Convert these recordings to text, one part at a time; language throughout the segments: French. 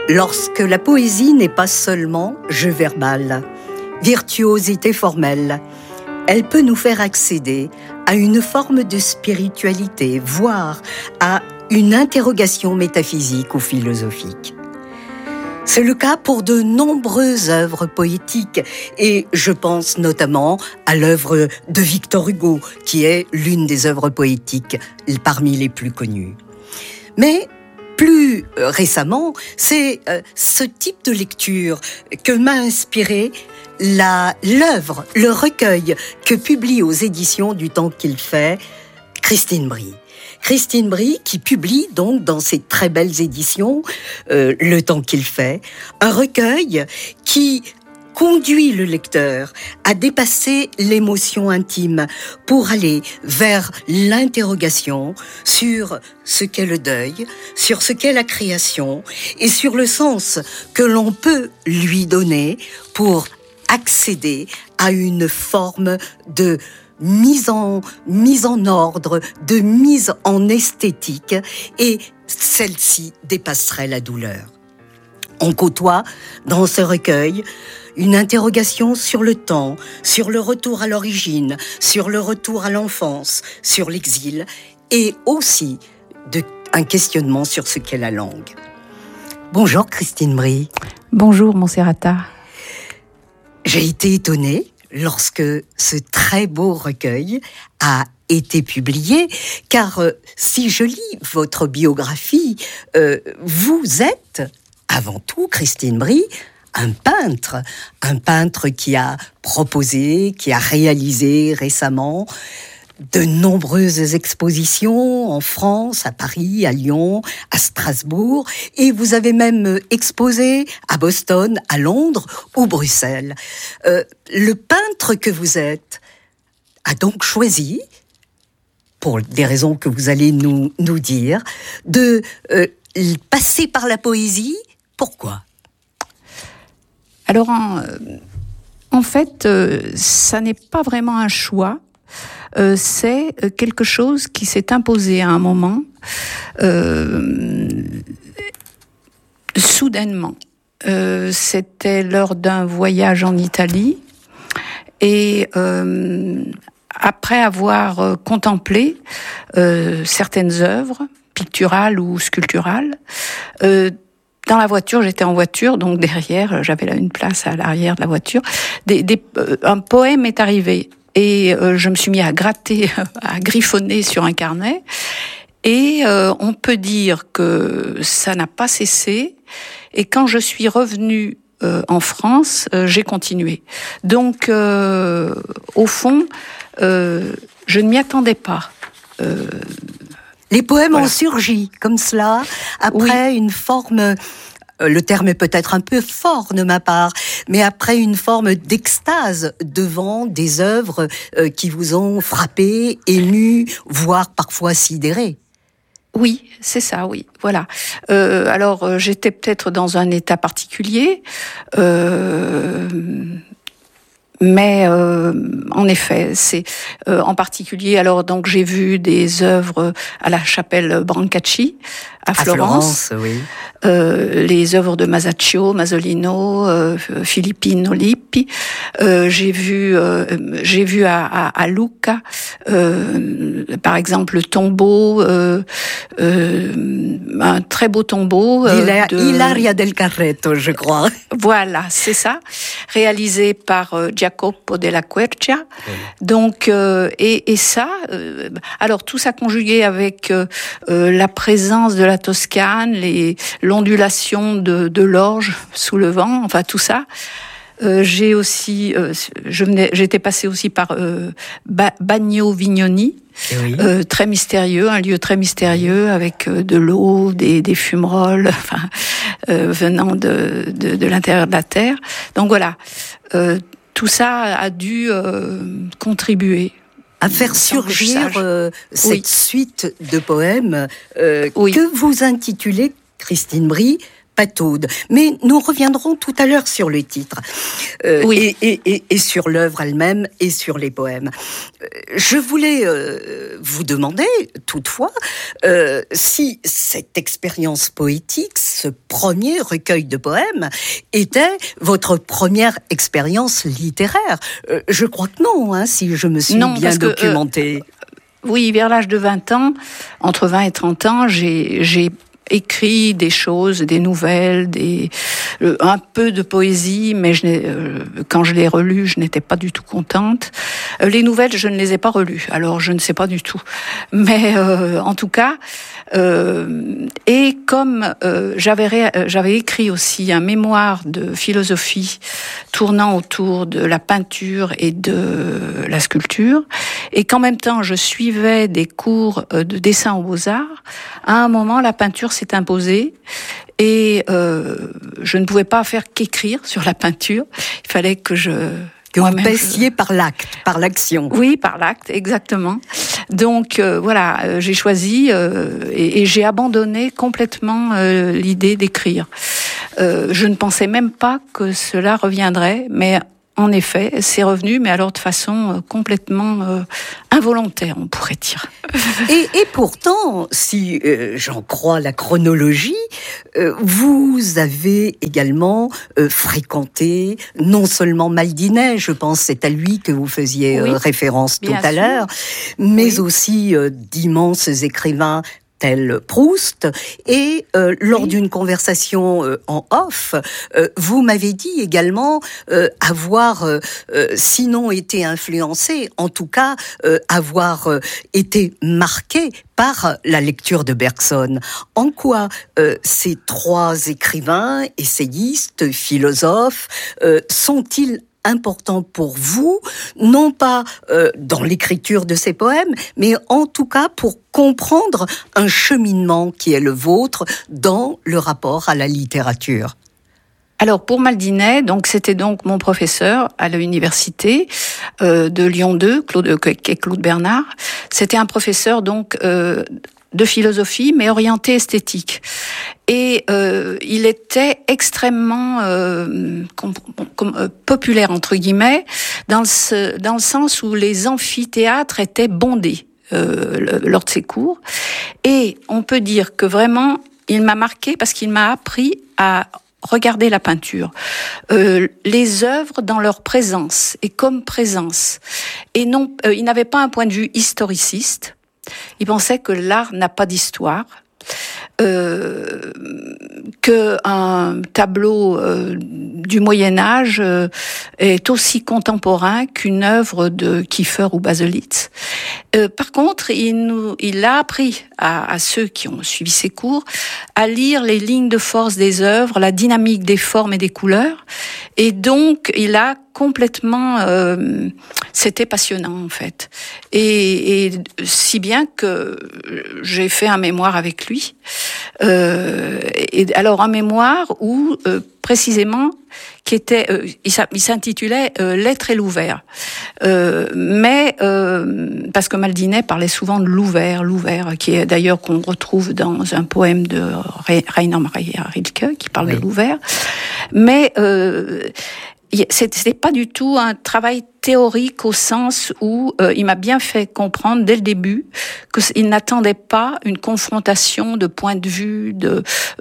Lorsque la poésie n'est pas seulement jeu verbal, virtuosité formelle, elle peut nous faire accéder à une forme de spiritualité, voire à une interrogation métaphysique ou philosophique. C'est le cas pour de nombreuses œuvres poétiques et je pense notamment à l'œuvre de Victor Hugo, qui est l'une des œuvres poétiques parmi les plus connues. Mais plus récemment, c'est ce type de lecture que m'a inspiré l'œuvre, le recueil que publie aux éditions du Temps qu'il fait Christine Brie. Christine Brie qui publie donc dans ses très belles éditions Le Temps qu'il fait, un recueil qui conduit le lecteur à dépasser l'émotion intime pour aller vers l'interrogation sur ce qu'est le deuil, sur ce qu'est la création et sur le sens que l'on peut lui donner pour accéder à une forme de mise en ordre, de mise en esthétique, et celle-ci dépasserait la douleur. On côtoie dans ce recueil une interrogation sur le temps, sur le retour à l'origine, sur le retour à l'enfance, sur l'exil, et aussi un questionnement sur ce qu'est la langue. Bonjour Christine Brie. Bonjour Monserrata. J'ai été étonnée lorsque ce très beau recueil a été publié, car si je lis votre biographie, vous êtes avant tout, Christine Brie, un peintre qui a proposé, qui a réalisé récemment de nombreuses expositions en France, à Paris, à Lyon, à Strasbourg, et vous avez même exposé à Boston, à Londres ou Bruxelles. Le peintre que vous êtes a donc choisi, pour des raisons que vous allez nous dire, de passer par la poésie. Pourquoi ? Alors, en fait, ça n'est pas vraiment un choix. C'est quelque chose qui s'est imposé à un moment, soudainement. C'était lors d'un voyage en Italie, et après avoir contemplé certaines œuvres picturales ou sculpturales, dans la voiture, j'étais en voiture, donc derrière, j'avais là une place à l'arrière de la voiture, un poème est arrivé. Et je me suis mis à gratter, à griffonner sur un carnet. Et on peut dire que ça n'a pas cessé. Et quand je suis revenue en France, j'ai continué. Donc, au fond, je ne m'y attendais pas. Les poèmes ont surgi comme cela, après une forme... le terme est peut-être un peu fort de ma part, mais après une forme d'extase devant des œuvres qui vous ont frappé, ému, voire parfois sidéré. Oui, c'est ça, oui, voilà. Alors, j'étais peut-être dans un état particulier, mais en effet, c'est en particulier. Alors donc j'ai vu des œuvres à la chapelle Brancacci à Florence, oui. Les œuvres de Masaccio, Masolino, Filippino Lippi. J'ai vu à Lucca, par exemple, le tombeau, un très beau tombeau Ilaria del Carretto, je crois. Voilà, c'est ça, réalisé par Jacopo della Quercia. Oui. Donc et ça, alors tout ça conjugué avec la présence de la Toscane, l'ondulation de l'orge sous le vent, enfin tout ça. J'ai aussi, j'étais passée aussi par Bagno Vignoni, oui. Très mystérieux, un lieu très mystérieux avec de l'eau, des fumerolles, enfin venant de l'intérieur de la terre. Donc voilà, tout ça a dû contribuer à faire surgir cette suite de poèmes que vous intitulez, Christine Brie, Pataude. Mais nous reviendrons tout à l'heure sur le titre, et sur l'œuvre elle-même et sur les poèmes. Je voulais vous demander, toutefois, si cette expérience poétique, ce premier recueil de poèmes était votre première expérience littéraire. Je crois que non, si je me suis bien documentée. Oui, vers l'âge de 20 ans, entre 20 et 30 ans, j'ai écrit des choses, des nouvelles, un peu de poésie, mais quand je l'ai relu, je n'étais pas du tout contente. Les nouvelles, je ne les ai pas relues, alors je ne sais pas du tout. Mais en tout cas, et comme j'avais écrit aussi un mémoire de philosophie tournant autour de la peinture et de la sculpture, et qu'en même temps je suivais des cours de dessin aux Beaux-Arts, à un moment la peinture s'est imposée et je ne pouvais pas faire qu'écrire sur la peinture. Il fallait que vous paissiez par l'acte, par l'action. Oui, par l'acte, exactement. Donc voilà, j'ai choisi et j'ai abandonné complètement l'idée d'écrire. Je ne pensais même pas que cela reviendrait, mais en effet, c'est revenu, mais alors de façon complètement involontaire, on pourrait dire. Et pourtant, si j'en crois la chronologie, vous avez également fréquenté non seulement Maldinet, je pense c'est à lui que vous faisiez référence tout à l'heure, mais aussi d'immenses écrivains tel Proust, et lors d'une conversation en off, vous m'avez dit également avoir, sinon été influencé, en tout cas avoir été marqué par la lecture de Bergson. En quoi ces trois écrivains, essayistes, philosophes, sont-ils important pour vous, non pas dans l'écriture de ces poèmes, mais en tout cas pour comprendre un cheminement qui est le vôtre dans le rapport à la littérature? Alors pour Maldinet, donc c'était donc mon professeur à l'université de Lyon 2, Claude Bernard. C'était un professeur donc de philosophie, mais orienté esthétique. Et il était extrêmement populaire, entre guillemets, dans le sens où les amphithéâtres étaient bondés lors de ses cours. Et on peut dire que vraiment, il m'a marqué parce qu'il m'a appris à regarder la peinture, les œuvres dans leur présence et comme présence. Et non, il n'avait pas un point de vue historiciste. Il pensait que l'art n'a pas d'histoire, que un tableau du Moyen-Âge est aussi contemporain qu'une œuvre de Kiefer ou Baselitz. Par contre, il a appris à ceux qui ont suivi ses cours à lire les lignes de force des œuvres, la dynamique des formes et des couleurs, et donc il a complètement, c'était passionnant en fait, et si bien que j'ai fait un mémoire avec lui. Et alors un mémoire où précisément qui était, il s'intitulait L'être et l'ouvert, mais parce que Maldinet parlait souvent de l'ouvert, qui est d'ailleurs qu'on retrouve dans un poème de Rainer Maria Rilke qui parle de l'ouvert, mais c'était pas du tout un travail théorique au sens où il m'a bien fait comprendre dès le début qu'il n'attendait pas une confrontation de points de vue, de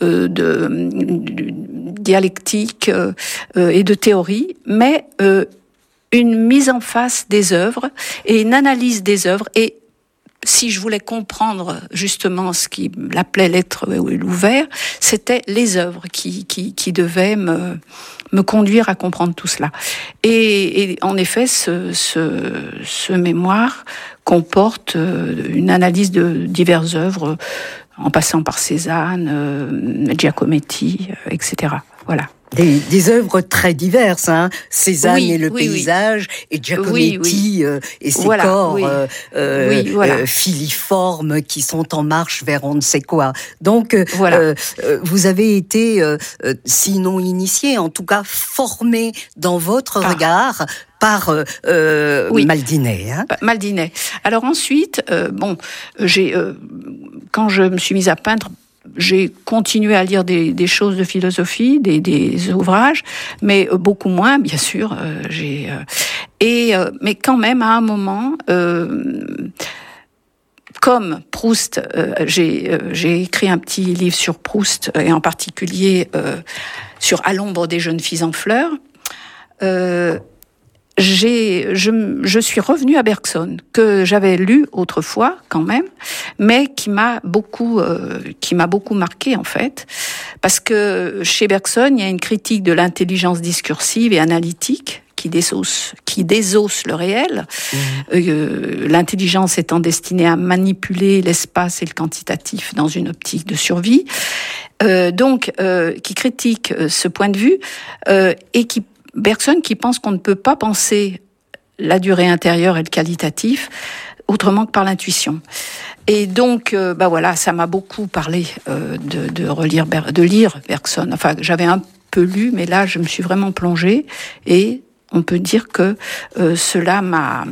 dialectique et de théorie, mais une mise en face des œuvres et une analyse des œuvres. Et si je voulais comprendre justement ce qu'il appelait l'être et l'ouvert, c'était les œuvres qui devaient me conduire à comprendre tout cela. Et en effet, ce mémoire comporte une analyse de diverses œuvres, en passant par Cézanne, Giacometti, etc. Voilà. Des œuvres très diverses, Cézanne et le paysage, et Giacometti et ses corps filiformes qui sont en marche vers on ne sait quoi. Donc, vous avez été, sinon initié, en tout cas formé dans votre regard par Maldinet. Maldinet. Alors ensuite, quand je me suis mise à peindre, j'ai continué à lire des choses de philosophie, des ouvrages, mais beaucoup moins, bien sûr. Mais quand même, à un moment, comme Proust, j'ai écrit un petit livre sur Proust, et en particulier sur À l'ombre des jeunes filles en fleurs. Je suis revenue à Bergson, que j'avais lu autrefois quand même, mais qui m'a beaucoup marqué en fait, parce que chez Bergson il y a une critique de l'intelligence discursive et analytique qui désosse le réel, l'intelligence étant destinée à manipuler l'espace et le quantitatif dans une optique de survie, qui critique ce point de vue et Bergson qui pense qu'on ne peut pas penser la durée intérieure et le qualitatif autrement que par l'intuition. Et donc, voilà, ça m'a beaucoup parlé de lire Bergson. Enfin, j'avais un peu lu, mais là, je me suis vraiment plongée et on peut dire que cela m'a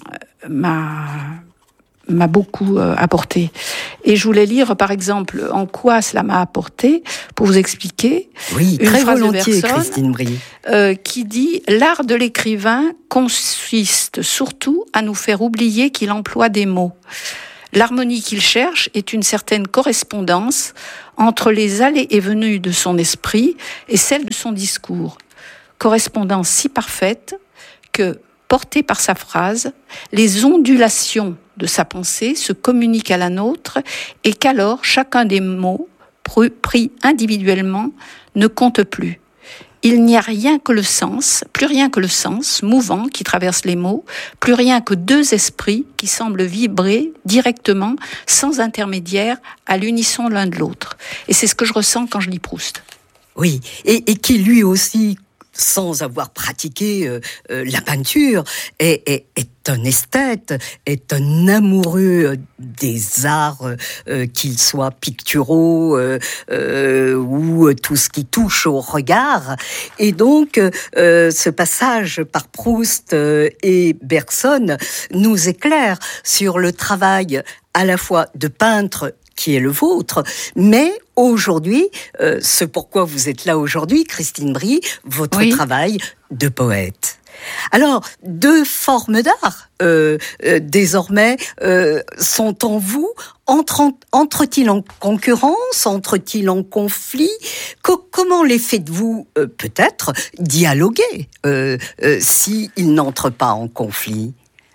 beaucoup apporté. Et je voulais lire, par exemple, en quoi cela m'a apporté, pour vous expliquer. Oui, une très phrase volontiers, de Bergson, Christine Brie. Qui dit « L'art de l'écrivain consiste surtout à nous faire oublier qu'il emploie des mots. L'harmonie qu'il cherche est une certaine correspondance entre les allées et venues de son esprit et celle de son discours. Correspondance si parfaite que, portée par sa phrase, les ondulations de sa pensée se communiquent à la nôtre et qu'alors chacun des mots, pris individuellement, ne compte plus. Il n'y a rien que le sens, plus rien que le sens mouvant qui traverse les mots, plus rien que deux esprits qui semblent vibrer directement, sans intermédiaire, à l'unisson l'un de l'autre. » Et c'est ce que je ressens quand je lis Proust. Oui, et qui lui aussi, sans avoir pratiqué la peinture, est un esthète, est un amoureux des arts, qu'ils soient picturaux ou tout ce qui touche au regard. Et donc, ce passage par Proust et Bergson nous éclaire sur le travail à la fois de peintre qui est le vôtre, mais aujourd'hui, ce pourquoi vous êtes là aujourd'hui, Christine Brie, votre travail de poète. Alors, deux formes d'art, désormais, sont en vous. Entre-t-il en concurrence? Entre-t-il en conflit? Comment les faites-vous, peut-être, dialoguer, s'ils n'entrent pas en conflit?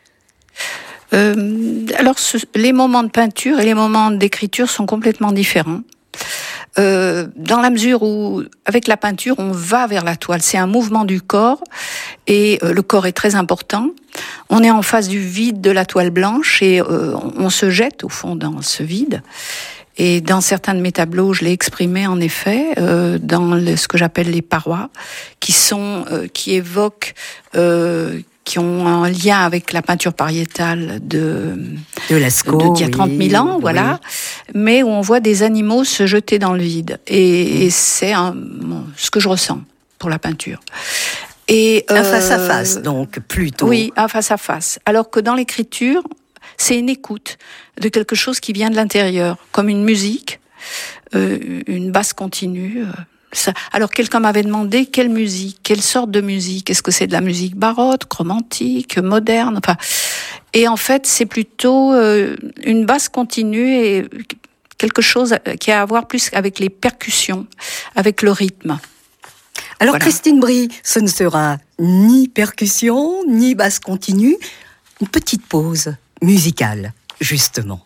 Les moments de peinture et les moments d'écriture sont complètement différents. Dans la mesure où, avec la peinture, on va vers la toile. C'est un mouvement du corps et le corps est très important. On est en face du vide de la toile blanche et on se jette au fond dans ce vide. Et dans certains de mes tableaux, je l'ai exprimé en effet dans ce que j'appelle les parois, qui évoquent qui ont un lien avec la peinture pariétale de Lascaux, d'il y a 30 000 ans, voilà, mais où on voit des animaux se jeter dans le vide. Et c'est ce que je ressens pour la peinture. Et un face-à-face, donc, plutôt. Oui, un face-à-face. Alors que dans l'écriture, c'est une écoute de quelque chose qui vient de l'intérieur, comme une musique, une basse continue. Alors quelqu'un m'avait demandé quelle musique, quelle sorte de musique. Est-ce que c'est de la musique baroque, romantique, moderne, enfin. Et en fait, c'est plutôt une basse continue et quelque chose qui a à voir plus avec les percussions, avec le rythme. Alors voilà. Christine Brie, ce ne sera ni percussion, ni basse continue, une petite pause musicale, justement.